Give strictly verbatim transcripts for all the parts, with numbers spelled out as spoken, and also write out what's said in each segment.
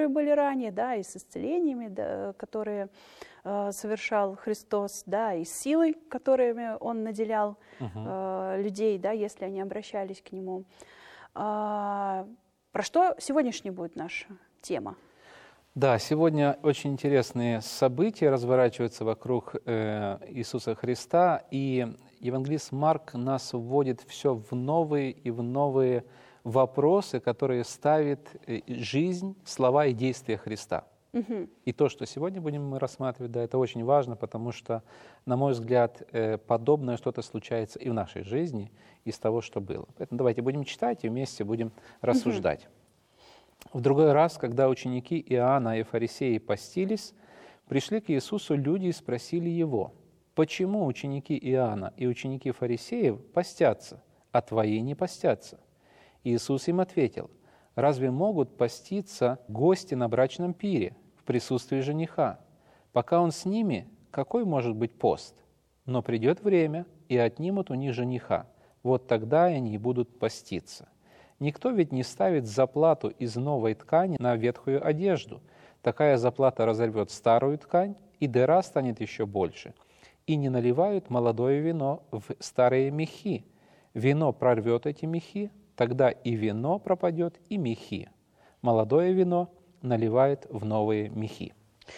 которые были ранее, да, и с исцелениями, да, которые э, совершал Христос, да, и с силой, которыми Он наделял Угу. э, людей, да, если они обращались к Нему. А, про что сегодняшняя будет наша тема? Да, сегодня очень интересные события разворачиваются вокруг э, Иисуса Христа, и евангелист Марк нас вводит все в новые и в новые вопросы, которые ставят жизнь, слова и действия Христа. Угу. И то, что сегодня будем мы рассматривать, да, это очень важно, потому что, на мой взгляд, э, подобное что-то случается и в нашей жизни из того, что было. Поэтому давайте будем читать и вместе будем рассуждать. В другой раз, когда ученики Иоанна и фарисеи постились, пришли к Иисусу люди и спросили Его: «Почему ученики Иоанна и ученики фарисеев постятся, а твои не постятся?» Иисус им ответил: «Разве могут поститься гости на брачном пире в присутствии жениха? Пока он с ними, какой может быть пост? Но придет время, и отнимут у них жениха. Вот тогда они и будут поститься. Никто ведь не ставит заплату из новой ткани на ветхую одежду. Такая заплата разорвет старую ткань, и дыра станет еще больше. И не наливают молодое вино в старые мехи. Вино прорвет эти мехи, тогда и вино пропадет, и мехи. Молодое вино наливает в новые мехи».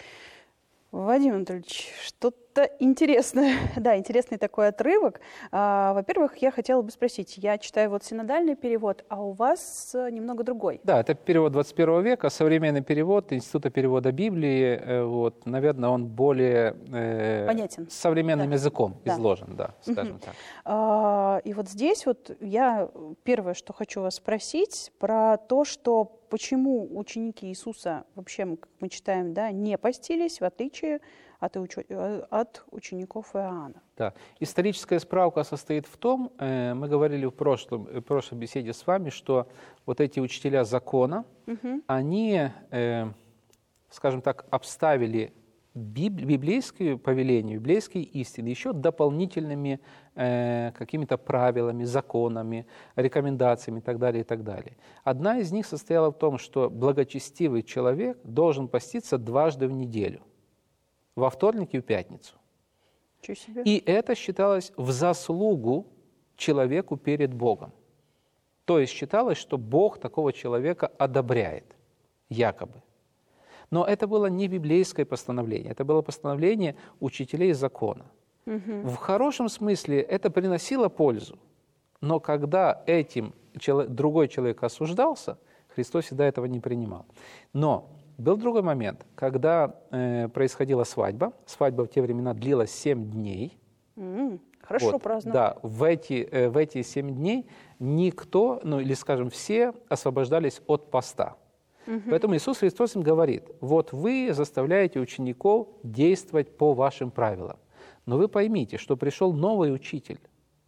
Вадим Анатольевич, что-то интересное. Да, интересный такой отрывок. А, во-первых, я хотела бы спросить, я читаю вот синодальный перевод, а у вас немного другой. Да, это перевод двадцать первого века, современный перевод Института перевода Библии. э, Вот, наверное, он более э, Понятен. современным Да. языком Да. изложен, да, скажем Мгм. так. А, и вот здесь вот я первое, что хочу вас спросить, про то, что почему ученики Иисуса, вообще, как мы читаем, да, не постились, в отличие от, учу- от учеников Иоанна. Да. Историческая справка состоит в том, э, мы говорили в прошлом, в прошлой беседе с вами, что вот эти учителя закона, Мгм. они, э, скажем так, обставили биб- библейское повеление, библейские истины еще дополнительными э, какими-то правилами, законами, рекомендациями и так далее, и так далее. Одна из них состояла в том, что благочестивый человек должен поститься дважды в неделю, во вторник и в пятницу. Чё себе? И это считалось в заслугу человеку перед Богом. То есть считалось, что Бог такого человека одобряет, якобы. Но это было не библейское постановление, это было постановление учителей закона. Мгм. В хорошем смысле это приносило пользу, но когда этим чело- другой человек осуждался, Христос всегда этого не принимал. Но был другой момент, когда э, происходила свадьба. Свадьба в те времена длилась семь дней. М, Хорошо Вот, праздновали. да, в эти, э, в эти семь дней никто, ну или, скажем, все освобождались от поста. Мгм. Поэтому Иисус Христос им говорит: вот вы заставляете учеников действовать по вашим правилам. Но вы поймите, что пришел новый учитель,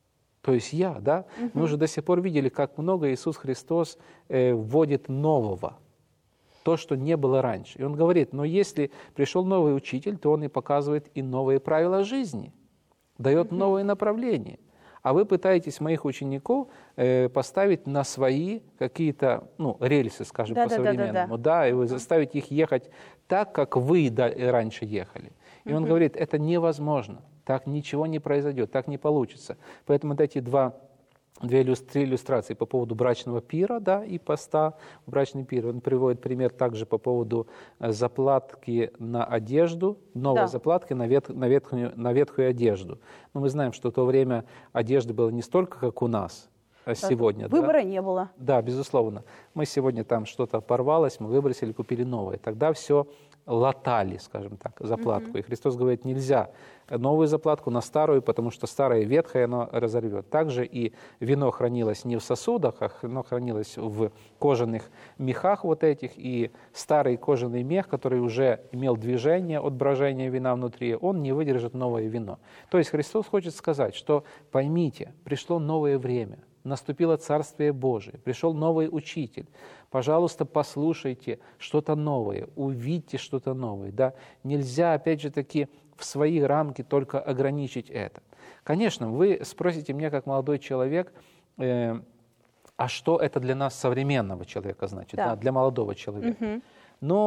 то есть я, да? Мы уже до сих пор видели, как много Иисус Христос э, вводит нового, то, что не было раньше. И Он говорит: но если пришел новый учитель, то Он и показывает и новые правила жизни, дает новые направления. А вы пытаетесь моих учеников э, поставить на свои какие-то, ну, рельсы, скажем, Да, да, да, да, по-современному, да, и вы заставите их ехать так, как вы да- раньше ехали. И он говорит: это невозможно, так ничего не произойдет, так не получится. Поэтому вот эти два, две иллюс- три иллюстрации по поводу брачного пира, да, и поста, брачный пир. Он приводит пример также по поводу э, заплатки на одежду, новой Да. заплатки на, вет- на, ветхую, на ветхую одежду. Но мы знаем, что в то время одежды было не столько, как у нас а сегодня. да? Выбора не было. Да, безусловно. Мы сегодня там что-то порвалось, мы выбросили, купили новое. Тогда все латали, скажем так, заплатку. И Христос говорит: нельзя новую заплатку на старую, потому что старое ветхое оно разорвет. Также и вино хранилось не в сосудах, а оно хранилось в кожаных мехах вот этих. И старый кожаный мех, который уже имел движение от брожения вина внутри, он не выдержит новое вино. То есть Христос хочет сказать, что поймите, пришло новое время. Наступило Царствие Божие, пришел новый учитель. Пожалуйста, послушайте что-то новое, увидьте что-то новое. Да? Нельзя, опять же таки, в свои рамки только ограничить это. Конечно, вы спросите меня, как молодой человек, э, а что это для нас современного человека значит, Да. да, для молодого человека. Мгм. Но